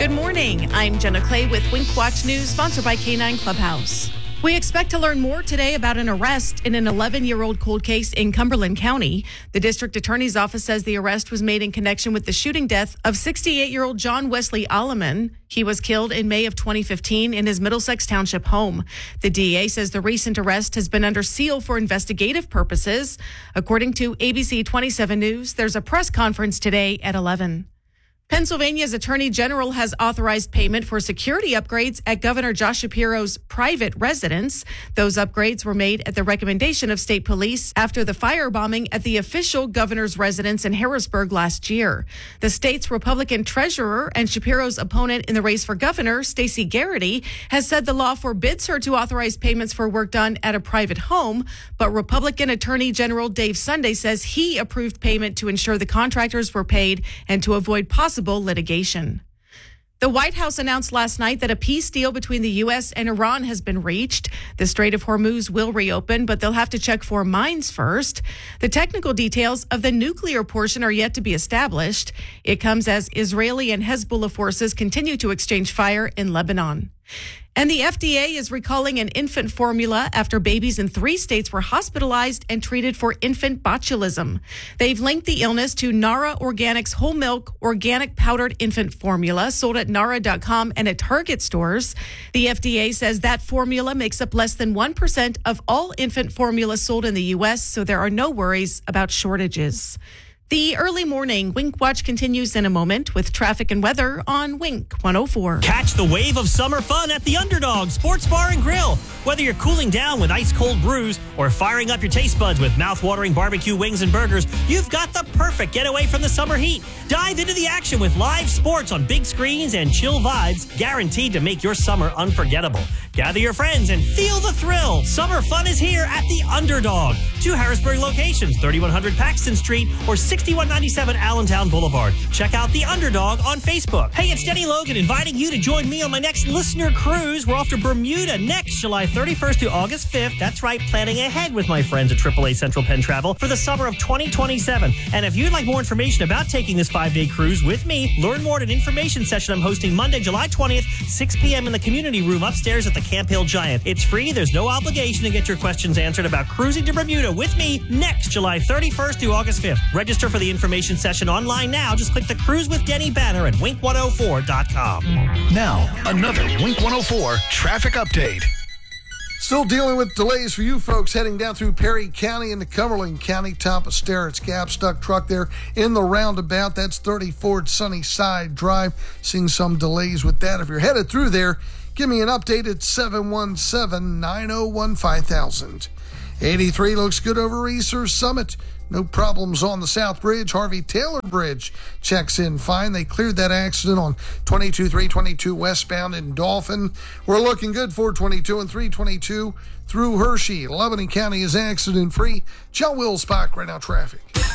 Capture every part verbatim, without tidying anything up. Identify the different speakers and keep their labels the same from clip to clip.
Speaker 1: Good morning. I'm Jenna Clay with Wink Watch News, sponsored by K nine Clubhouse. We expect to learn more today about an arrest in an eleven-year-old cold case in Cumberland County. The district attorney's office says the arrest was made in connection with the shooting death of sixty-eight-year-old John Wesley Alleman. He was killed in May of twenty fifteen in his Middlesex Township home. The D A says the recent arrest has been under seal for investigative purposes. According to A B C twenty-seven News, there's a press conference today at eleven. Pennsylvania's Attorney General has authorized payment for security upgrades at Governor Josh Shapiro's private residence. Those upgrades were made at the recommendation of state police after the firebombing at the official governor's residence in Harrisburg last year. The state's Republican treasurer and Shapiro's opponent in the race for governor, Stacey Garrity, has said the law forbids her to authorize payments for work done at a private home, but Republican Attorney General Dave Sunday says he approved payment to ensure the contractors were paid and to avoid possible litigation. The White House announced last night that a peace deal between the U S and Iran has been reached. The Strait of Hormuz will reopen, but they'll have to check for mines first. The technical details of the nuclear portion are yet to be established. It comes as Israeli and Hezbollah forces continue to exchange fire in Lebanon. And the F D A is recalling an infant formula after babies in three states were hospitalized and treated for infant botulism. They've linked the illness to Nara Organics whole milk organic powdered infant formula sold at nara dot com and at Target stores. The F D A says that formula makes up less than one percent of all infant formula sold in the U S, so there are no worries about shortages. The early morning Wink Watch continues in a moment with traffic and weather on Wink one oh four.
Speaker 2: Catch the wave of summer fun at the Underdog Sports Bar and Grill. Whether you're cooling down with ice-cold brews or firing up your taste buds with mouth-watering barbecue wings and burgers, you've got the perfect getaway from the summer heat. Dive into the action with live sports on big screens and chill vibes guaranteed to make your summer unforgettable. Gather your friends and feel the thrill. Summer fun is here at the Underdog. Two Harrisburg locations, thirty-one hundred Paxton Street or sixty-one ninety-seven Allentown Boulevard. Check out the Underdog on Facebook. Hey, it's Denny Logan inviting you to join me on my next listener cruise. We're off to Bermuda next July thirty-first to August fifth. That's right, planning ahead with my friends at triple A Central Penn Travel for the summer of twenty twenty-seven. And if you'd like more information about taking this five-day cruise with me, learn more at an information session I'm hosting Monday, July twentieth, six p.m. in the community room upstairs at the Camp Hill Giant. It's free. There's no obligation to get your questions answered about cruising to Bermuda with me next July thirty-first through August fifth. Register for the information session online now. Just click the Cruise with Denny banner at wink one oh four dot com.
Speaker 3: Now, another Wink one oh four traffic update.
Speaker 4: Still dealing with delays for you folks heading down through Perry County into Cumberland County, top of Sterrett's Gap. Stuck truck there in the roundabout. That's thirty Ford Sunnyside Drive. Seeing some delays with that. If you're headed through there, give me an update at seven one seven, nine oh one, five thousand. eighty-three looks good over Easter Summit. No problems on the South Bridge. Harvey Taylor Bridge checks in fine. They cleared that accident on twenty-two three twenty-two westbound in Dolphin. We're looking good for twenty-two and three twenty-two through Hershey. Lebanon County is accident-free. Joe Wills right now traffic.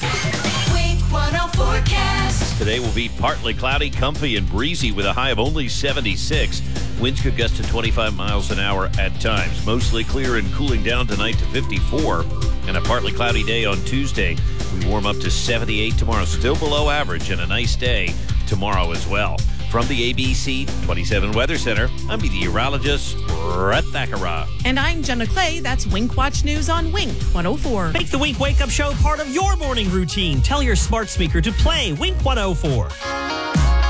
Speaker 5: Wink one oh forecast.
Speaker 6: Today will be partly cloudy, comfy, and breezy with a high of only seventy-six. Winds could gust to twenty-five miles an hour at times. Mostly clear and cooling down tonight to fifty-four. And a partly cloudy day on Tuesday. We warm up to seventy-eight tomorrow. Still below average and a nice day tomorrow as well. From the A B C twenty-seven Weather Center, I'm meteorologist Brett Thakara.
Speaker 1: And I'm Jenna Clay. That's Wink Watch News on Wink one oh four.
Speaker 2: Make the Wink Wake Up Show part of your morning routine. Tell your smart speaker to play Wink one oh four.